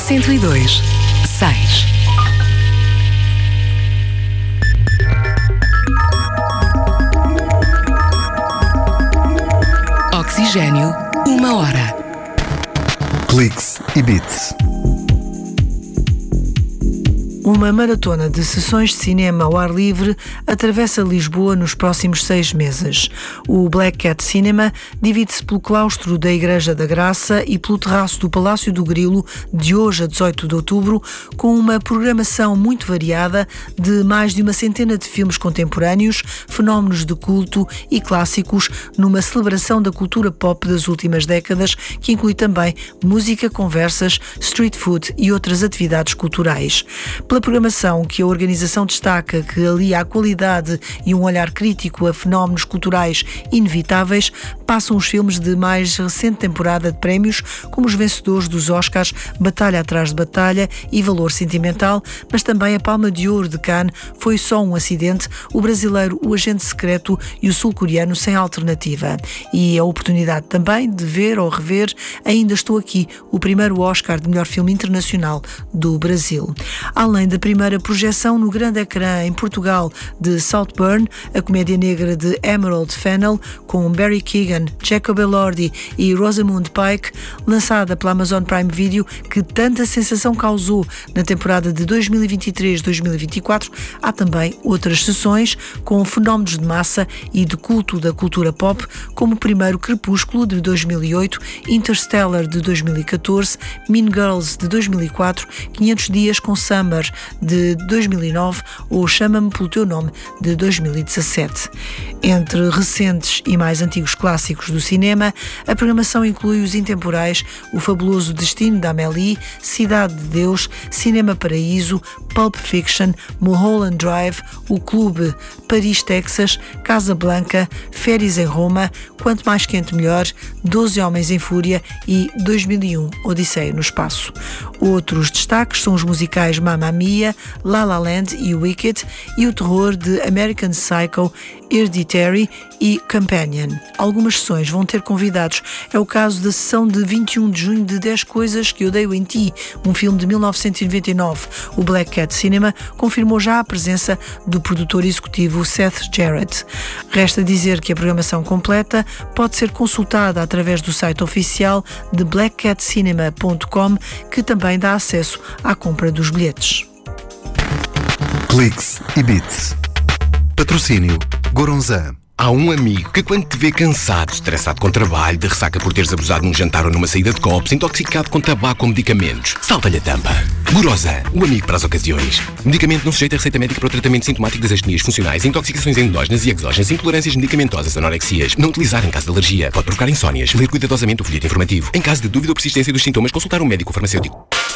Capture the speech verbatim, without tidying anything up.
cento e dois, seis. Oxigênio, uma hora. Cliques e Beats. Uma maratona de sessões de cinema ao ar livre atravessa Lisboa nos próximos seis meses. O Black Cat Cinema divide-se pelo claustro da Igreja da Graça e pelo terraço do Palácio do Grilo, de hoje a dezoito de outubro, com uma programação muito variada de mais de uma centena de filmes contemporâneos, fenómenos de culto e clássicos, numa celebração da cultura pop das últimas décadas, que inclui também música, conversas, street food e outras atividades culturais. Pela programação que a organização destaca, que alia a qualidade e um olhar crítico a fenómenos culturais inevitáveis, passam os filmes de mais recente temporada de prémios, como os vencedores dos Oscars Batalha atrás de Batalha e Valor Sentimental, mas também a Palma de Ouro de Cannes foi só um acidente, o brasileiro O Agente Secreto e o sul-coreano Sem Alternativa. E a oportunidade também de ver ou rever Ainda Estou Aqui, o primeiro Oscar de melhor filme internacional do Brasil. Além da primeira projeção no grande ecrã em Portugal de Saltburn, a comédia negra de Emerald Fennell, com Barry Keoghan, Jacob Elordi e Rosamund Pike, lançada pela Amazon Prime Video, que tanta sensação causou na temporada de dois mil e vinte e três dois mil e vinte e quatro, há também outras sessões com fenómenos de massa e de culto da cultura pop, como o primeiro Crepúsculo de dois mil e oito, Interstellar de dois mil e catorze, Mean Girls de dois mil e quatro, quinhentos dias com Summer de dois mil e nove ou Chama-me pelo Teu Nome de dois mil e dezassete. Entre recentes e mais antigos clássicos do cinema, a programação inclui os intemporais O Fabuloso Destino da Amélie, Cidade de Deus, Cinema Paraíso, Pulp Fiction, Mulholland Drive, O Clube, Paris, Texas, Casablanca, Férias em Roma, Quanto Mais Quente Melhor, Doze Homens em Fúria e dois mil e um Odisseia no Espaço. Outros destaques são os musicais Mamma Mia, La La Land e Wicked e o terror de American Psycho, Hereditary e Companion. Algumas sessões vão ter convidados. É o caso da sessão de vinte e um de junho de dez Coisas que Odeio em Ti, um filme de mil novecentos e noventa e nove. O Black Cat Cinema confirmou já a presença do produtor executivo Seth Jarrett. Resta dizer que a programação completa pode ser consultada através do site oficial de black cat cinema ponto com, que também dá acesso à compra dos bilhetes. Cliques e Beats. Patrocínio Goronzan. Há um amigo que quando te vê cansado, estressado com trabalho, de ressaca por teres abusado num jantar ou numa saída de copos, intoxicado com tabaco ou medicamentos, salta-lhe a tampa. Goronzan, o amigo para as ocasiões. Medicamento não sujeito a receita médica para o tratamento sintomático das astenias funcionais, intoxicações endógenas e exógenas, intolerâncias medicamentosas, anorexias. Não utilizar em caso de alergia. Pode provocar insónias. Ler cuidadosamente o folheto informativo. Em caso de dúvida ou persistência dos sintomas, consultar um médico ou farmacêutico.